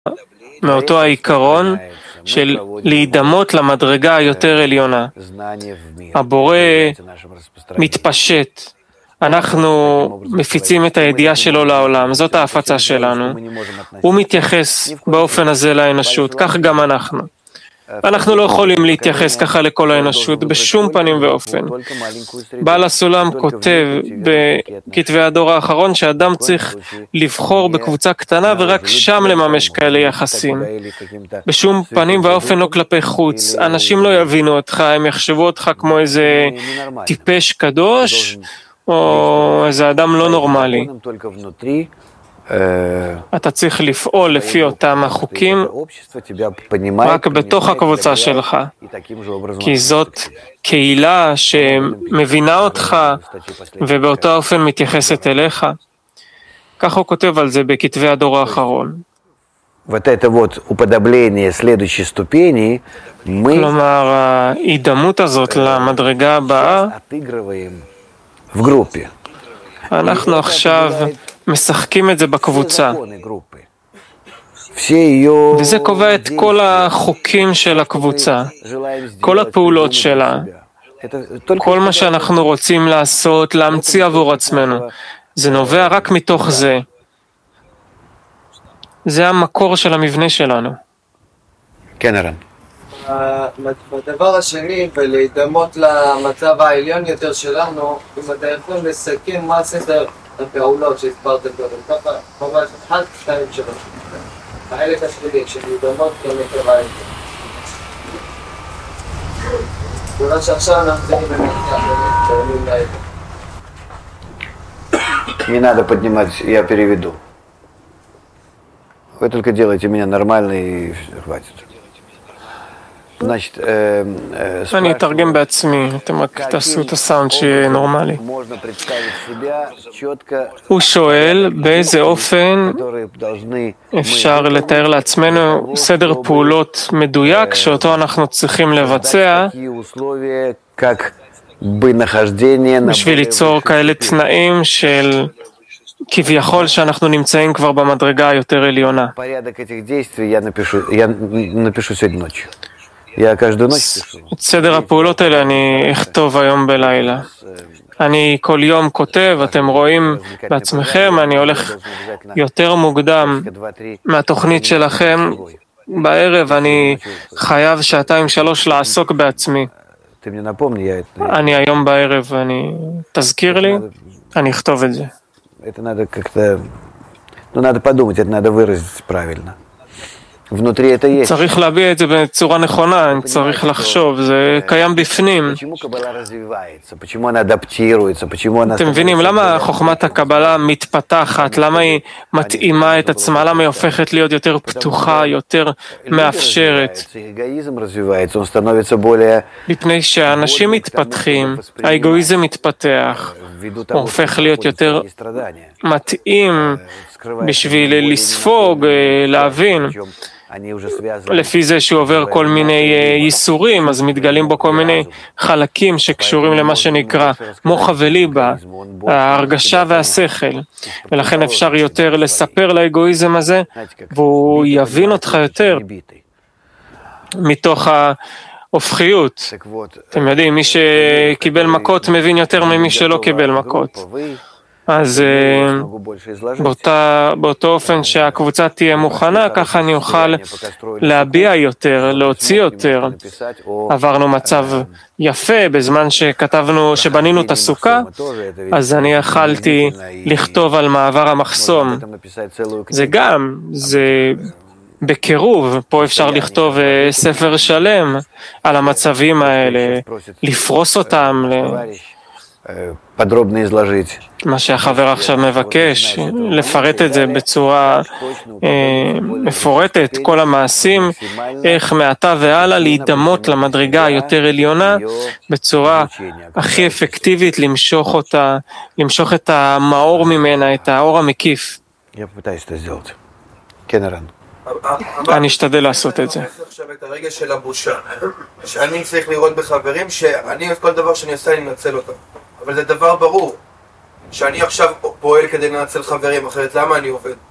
מאותו העיקרון של להידמות למדרגה היותר עליונה. הבורא מתפשט. אנחנו מפיצים את הידיעה שלו לעולם, זאת ההפצה שלנו. הוא מתייחס באופן הזה לאנושות, כך גם אנחנו. אנחנו לא יכולים להתייחס ככה לכל האנושות בשום פנים ואופן. בעל הסולם כותב בכתבי הדור האחרון שאדם צריך לבחור בקבוצה קטנה ורק שם לממש כאלה יחסים. בשום פנים ואופן לא כלפי חוץ. אנשים לא יבינו אותך, הם יחשבו אותך כמו איזה טיפש קדוש או איזה אדם לא נורמלי. אתה צריך לפעול לפי אותם החוקים רק בתוך הקבוצה שלך, כי זאת קהילה שמבינה אותך ובאותו אופן מתייחסת אליך. כך הוא כותב על זה בכתבי הדור האחרון. כלומר, ההידמות הזאת למדרגה הבאה, אנחנו עכשיו משחקים את זה בקבוצה. וזה קובע את כל החוקים של הקבוצה, כל הפעולות שלה, כל מה שאנחנו רוצים לעשות, להמציא עבור עצמנו. זה נובע רק מתוך זה. זה המקור של המבנה שלנו. כן, ערן. בדבר השני, ולהידמות למצב העליון יותר שלנו, אם אתה יכול לסכם מה סדר הפעולות שהסברתם קודם, ככה, ממש 1, 2, 3. החלק השלילי, שלהידמות למצב העליון. בגלל שעכשיו אנחנו צריכים במקרה, Не надо поднимать, я переведу. Вы только делайте меня нормально и хватит. אני אתרגם בעצמי, אתם רק תעשו את הסאונד שיהיה נורמלי. הוא שואל באיזה אופן אפשר לתאר לעצמנו סדר פעולות מדויק שאותו אנחנו צריכים לבצע בשביל ליצור כאלה תנאים של כביכול שאנחנו נמצאים כבר במדרגה היותר עליונה. את סדר הפעולות האלה אני אכתוב היום בלילה. אני כל יום כותב, אתם רואים בעצמכם, אני הולך יותר מוקדם מהתוכנית שלכם. בערב אני חייב 2-3 לעסוק בעצמי. אני היום בערב, תזכיר לי, אני אכתוב את זה. надо подумать, это надо выразить правильно. צריך להביע את זה בצורה נכונה, צריך לחשוב, זה קיים בפנים. אתם מבינים, למה חוכמת הקבלה מתפתחת, למה היא מתאימה את עצמה, למה היא הופכת להיות יותר פתוחה, יותר מאפשרת? מפני שהאנשים מתפתחים, האגואיזם מתפתח, הוא הופך להיות יותר מתאים בשביל לספוג, להבין. לפי זה שהוא עובר כל מיני ייסורים, אז מתגלים בו כל מיני חלקים שקשורים למה שנקרא מוחה וליבה, ההרגשה והשכל. ולכן אפשר יותר לספר לאגואיזם הזה, והוא יבין אותך יותר מתוך ההופכיות. אתם יודעים, מי שקיבל מכות מבין יותר ממי שלא קיבל מכות. אז באותו אופן שהקבוצה תהיה מוכנה, ככה אני אוכל להביע יותר, להוציא יותר. עברנו מצב יפה בזמן שבנינו את הסוכה, אז אני יכלתי לכתוב על מעבר המחסום. זה בקירוב, פה אפשר לכתוב ספר שלם על המצבים האלה, לפרוס אותם, מה שהחבר עכשיו מבקש, לפרט את זה בצורה מפורטת, כל המעשים, איך מעתה והלאה להידמות למדרגה היותר עליונה, בצורה הכי אפקטיבית למשוך את המאור ממנה, את האור המקיף. אני אשתדל לעשות את זה. עכשיו את הרגע של הבושה, שאני צריך לראות בחברים שאני כל דבר שאני עושה אני מנצל אותם, אבל זה דבר ברור שאני עכשיו פועל כדי לנצל חברים, אחרת למה אני עובד?